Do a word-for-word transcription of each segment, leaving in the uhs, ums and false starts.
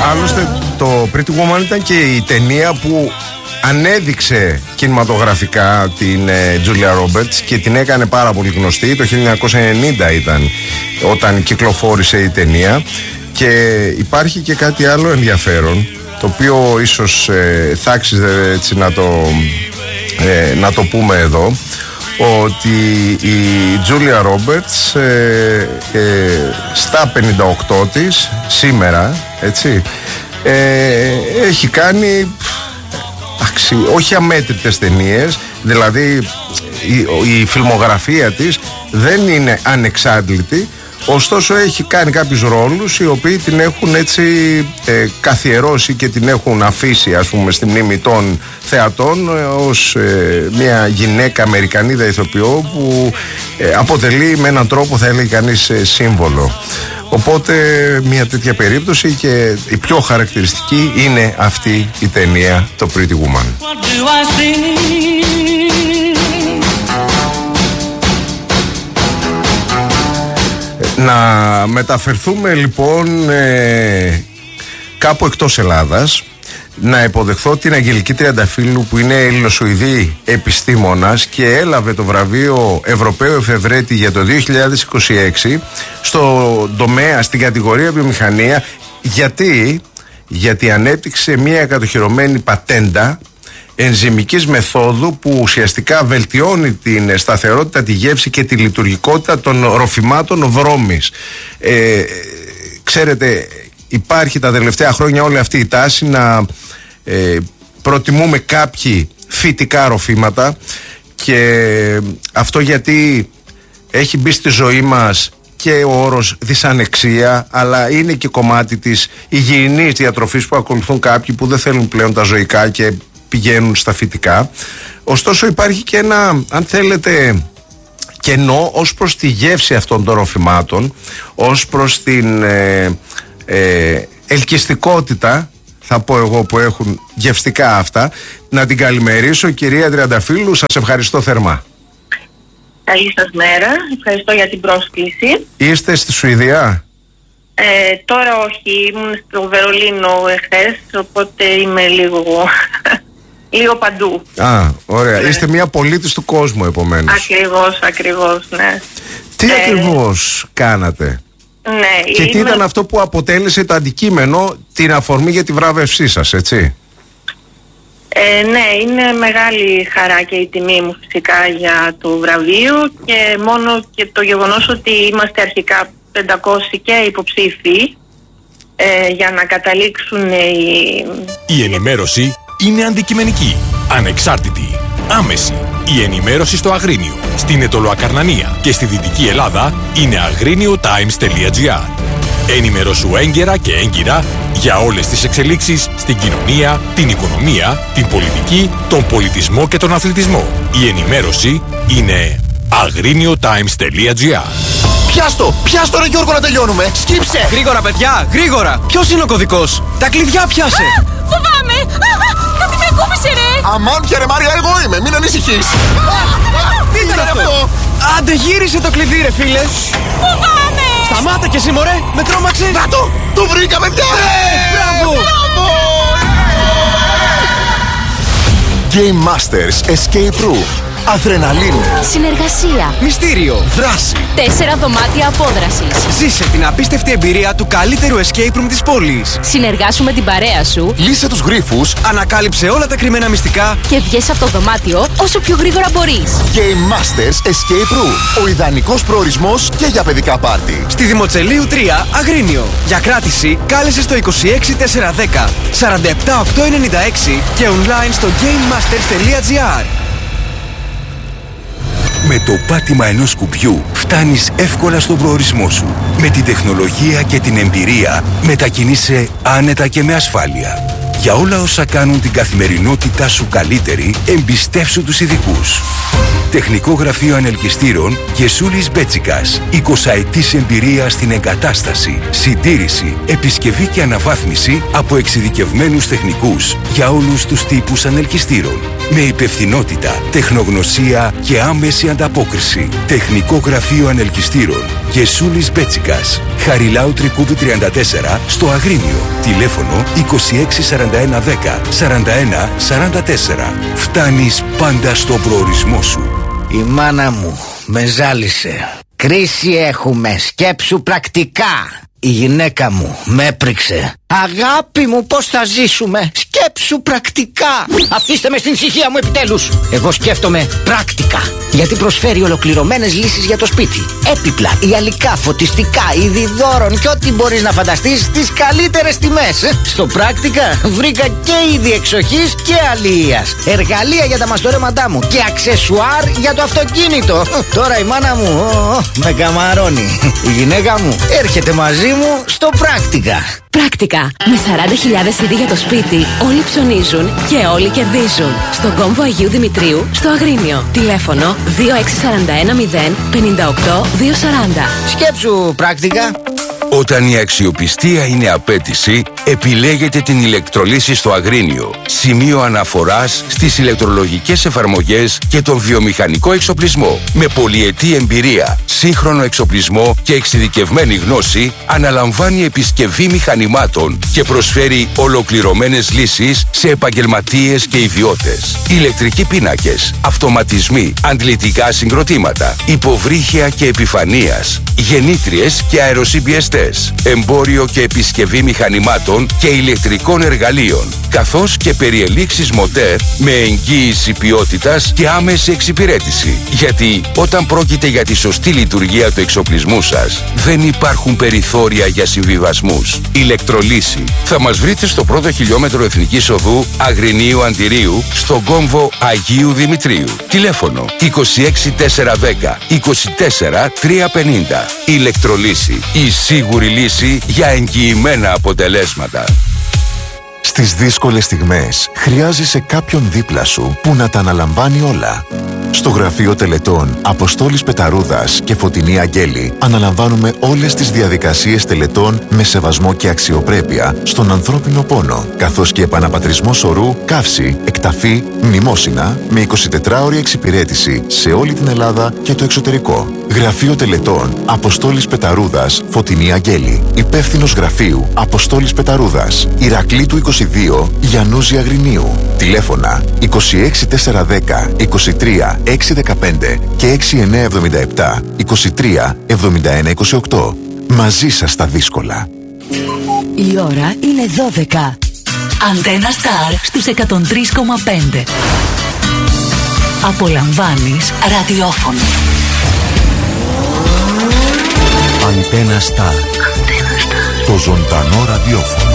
Άλλωστε το Pretty Woman ήταν και η ταινία που ανέδειξε κινηματογραφικά την ε, Julia Roberts και την έκανε πάρα πολύ γνωστή. Το χίλια εννιακόσια ενενήντα ήταν όταν κυκλοφόρησε η ταινία. Και υπάρχει και κάτι άλλο ενδιαφέρον, το οποίο ίσως ε, θα άξιζε έτσι να το, ε, να το πούμε εδώ, ότι η Julia Roberts ε, ε, στα πενήντα οκτώ της σήμερα, έτσι, ε, έχει κάνει αξι, όχι αμέτρητες ταινίες, δηλαδή η, η φιλμογραφία της δεν είναι ανεξάντλητη. Ωστόσο έχει κάνει κάποιους ρόλους οι οποίοι την έχουν έτσι ε, καθιερώσει και την έχουν αφήσει, ας πούμε, στη μνήμη των θεατών ε, ως ε, μια γυναίκα Αμερικανίδα ηθοποιό που ε, αποτελεί με έναν τρόπο, θα έλεγε κανείς, ε, σύμβολο. Οπότε μια τέτοια περίπτωση και η πιο χαρακτηριστική είναι αυτή η ταινία, το Pretty Woman. Να μεταφερθούμε λοιπόν ε, κάπου εκτός Ελλάδας, να υποδεχθώ την Αγγελική Τριανταφύλλου, που είναι Ελληνοσουηδή επιστήμονας και έλαβε το βραβείο Ευρωπαίου Εφευρέτη για το δύο χιλιάδες είκοσι έξι στο τομέα, στην κατηγορία βιομηχανία. Γιατί, γιατί ανέπτυξε μια κατοχυρωμένη πατέντα ενζυμικής μεθόδου που ουσιαστικά βελτιώνει την σταθερότητα, τη γεύση και τη λειτουργικότητα των ροφημάτων βρώμης. Ε, ξέρετε, υπάρχει τα τελευταία χρόνια όλη αυτή η τάση να ε, προτιμούμε κάποιοι φυτικά ροφήματα, και αυτό γιατί έχει μπει στη ζωή μας και ο όρος δυσανεξία, αλλά είναι και κομμάτι της υγιεινής διατροφής που ακολουθούν κάποιοι που δεν θέλουν πλέον τα ζωικά και πηγαίνουν στα φυτικά. Ωστόσο υπάρχει και ένα, αν θέλετε, κενό ως προς τη γεύση αυτών των ροφημάτων, ως προς την ε, ε, ελκυστικότητα, θα πω εγώ, που έχουν γευστικά αυτά. Να την καλημερίσω, κυρία Τριανταφύλλου, σας ευχαριστώ θερμά. Καλή σας μέρα, ευχαριστώ για την πρόσκληση. Είστε στη Σουηδία? Ε, τώρα όχι, ήμουν στο Βερολίνο εχθές, οπότε είμαι λίγο, λίγο παντού. Α, ωραία. Ναι. Είστε μια πολίτης του κόσμου, επομένως. Ακριβώς, ακριβώς, ναι. Τι ε, ακριβώς κάνατε? Ναι, και τι είμαι... ήταν αυτό που αποτέλεσε το αντικείμενο, την αφορμή για τη βράβευσή σας, έτσι? Ε, ναι, είναι μεγάλη χαρά και η τιμή μου φυσικά για το βραβείο, και μόνο και το γεγονός ότι είμαστε αρχικά πεντακόσιοι και υποψήφοι ε, για να καταλήξουν οι... Η ενημέρωση είναι αντικειμενική, ανεξάρτητη, άμεση. Η ενημέρωση στο Αγρίνιο, στην Αιτωλοακαρνανία και στη Δυτική Ελλάδα είναι αγρίνιο τάιμς τελεία τζι άρ. Ενημερώσου έγκαιρα και έγκυρα για όλες τις εξελίξεις στην κοινωνία, την οικονομία, την πολιτική, τον πολιτισμό και τον αθλητισμό. Η ενημέρωση είναι αγρίνιο τάιμς τελεία τζι άρ. Πιάστο! Πιάστο ρε Γιώργο, να τελειώνουμε! Σκύψε! Γρήγορα παιδιά, γρήγορα! Ποιος είναι ο κωδικός? Τα κλειδιά πιάσε! Α, φοβάμαι! Κάτι με κούμπησε ρε! Αμάν πια ρε Μάρια, εγώ είμαι, μην ανησυχείς! Τι ήταν αυτό? Άντε γύρισε το κλειδί ρε φίλε! Φοβάμαι! Σταμάτα και εσύ μωρέ, με τρόμαξε! Να το! Το βρήκα παιδιά! Μπράβο! Game Masters Escape Room. Αδρεναλίνη. Συνεργασία. Μυστήριο. Δράση. Τέσσερα δωμάτια απόδρασης. Ζήσε την απίστευτη εμπειρία του καλύτερου escape room της πόλης. Συνεργάσου με την παρέα σου. Λύσε τους γρίφους. Ανακάλυψε όλα τα κρυμμένα μυστικά Και βγες από το δωμάτιο όσο πιο γρήγορα μπορείς. Game Masters Escape Room. Ο ιδανικός προορισμός και για παιδικά πάρτι. στη Δημοτσελείου τρία, Αγρίνιο. Για κράτηση κάλεσε στο είκοσι έξι τετρακόσια δέκα σαράντα επτά οκτακόσια ενενήντα έξι και online στο game masters τελεία τζι άρ. Με το πάτημα ενός κουμπιού φτάνεις εύκολα στον προορισμό σου. Με την τεχνολογία και την εμπειρία μετακινείσαι άνετα και με ασφάλεια. Για όλα όσα κάνουν την καθημερινότητά σου καλύτερη, εμπιστεύσου τους ειδικούς. Τεχνικό Γραφείο Ανελκυστήρων Γεσούλης Μπέτσικας. εικοσαετής εμπειρία στην εγκατάσταση, συντήρηση, επισκευή και αναβάθμιση από εξειδικευμένους τεχνικούς για όλους τους τύπους ανελκυστήρων. Με υπευθυνότητα, τεχνογνωσία και άμεση ανταπόκριση. Τεχνικό Γραφείο Ανελκυστήρων Γεσούλης Μπέτσικας. Χαριλάου Τρικούπη τριάντα τέσσερα στο Αγρίνιο. Τηλέφωνο είκοσι έξι σαράντα ένα δέκα σαράντα ένα σαράντα τέσσερα. Φτάνεις πάντα στον προορισμό σου. Η μάνα μου με ζάλισε. Κρίση έχουμε, σκέψου πρακτικά. Η γυναίκα μου με έπριξε. Αγάπη μου, πώς θα ζήσουμε? Σκέψου πρακτικά. Αφήστε με στην ησυχία μου επιτέλους. Εγώ σκέφτομαι πράκτικα, γιατί προσφέρει ολοκληρωμένες λύσεις για το σπίτι. Έπιπλα, ιαλικά, φωτιστικά, είδη δώρων και ό,τι μπορείς να φανταστείς στις καλύτερες τιμές. Στο πράκτικα βρήκα και είδη εξοχής και αλληλείας, εργαλεία για τα μαστορέματά μου και αξεσουάρ για το αυτοκίνητο. Τώρα η μάνα μου ο, με καμαρώνει. Η γυναίκα μου έρχεται μαζί μου στο πράκτικα. Πράκτικα. Με σαράντα χιλιάδες είδη για το σπίτι, όλοι ψωνίζουν και όλοι κερδίζουν. Στον κόμβο Αγίου Δημητρίου, στο Αγρίνιο. Τηλέφωνο δύο έξι τέσσερα ένα μηδέν πέντε οκτώ δύο σαράντα. Σκέψου πράκτικα. Όταν η αξιοπιστία είναι απέτηση, επιλέγετε την ηλεκτρολύση στο Αγρίνιο. Σημείο αναφοράς στις ηλεκτρολογικές εφαρμογές και τον βιομηχανικό εξοπλισμό. Με πολυετή εμπειρία, σύγχρονο εξοπλισμό και εξειδικευμένη γνώση, αναλαμβάνει επισκευή μηχανημάτων και προσφέρει ολοκληρωμένες λύσεις σε επαγγελματίες και ιδιώτες. Ηλεκτρικοί πίνακες, αυτοματισμοί, αντλητικά συγκροτήματα, υποβρύχια και επιφανείας, γεννήτριες και αεροσυμπιεστές, εμπόριο και επισκευή μηχανημάτων και ηλεκτρικών εργαλείων, καθώς και περιελήξεις μοτέρ με εγγύηση ποιότητας και άμεση εξυπηρέτηση. Γιατί όταν πρόκειται για τη σωστή λειτουργία του εξοπλισμού σας, δεν υπάρχουν περιθώρια για συμβιβασμούς. Ηλεκτρολύση. Θα μας βρείτε στο πρώτο χιλιόμετρο Εθνικής Οδού Αγρινίου Αντιρίου, στον κόμβο Αγίου Δημητρίου. Τηλέφωνο είκοσι έξι τετρακόσια δέκα είκοσι τέσσερα τριακόσια πενήντα. Ηλεκτρολύση. Η σίγουρη λύση για εγγυημένα αποτελέσματα. Στις δύσκολες στιγμές χρειάζεσαι κάποιον δίπλα σου που να τα αναλαμβάνει όλα. Στο γραφείο τελετών Αποστόλης Πεταρούδας και Φωτεινή Αγγέλη αναλαμβάνουμε όλες τις διαδικασίες τελετών με σεβασμό και αξιοπρέπεια στον ανθρώπινο πόνο, καθώς και επαναπατρισμό σωρού, καύση, εκταφή, μνημόσυνα με εικοσιτετράωρη εξυπηρέτηση σε όλη την Ελλάδα και το εξωτερικό. Γραφείο τελετών Αποστόλης Πεταρούδας, Φωτεινή Αγγέλη. Υπεύθυνος γραφείου Αποστόλης Πεταρούδας, Ηρακλήτου είκοσι δύο, Γιαννούζη Αγρινίου. Τηλέφωνα είκοσι έξι τετρακόσια δέκα είκοσι τρία έξι δεκαπέντε και έξι εννέα εβδομήντα επτά είκοσι τρία εβδομήντα ένα είκοσι οκτώ. Μαζί σας στα δύσκολα. Η ώρα είναι δώδεκα. Αντένα Σταρ στους εκατόν τρία κόμμα πέντε. Απολαμβάνεις ραδιόφωνο. Αντένα Σταρ. Το ζωντανό ραδιόφωνο.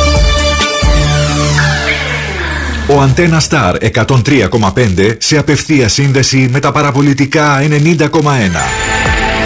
Ο Αντένα Σταρ εκατόν τρία κόμμα πέντε σε απευθεία σύνδεση με τα παραπολιτικά ενενήντα κόμμα ένα.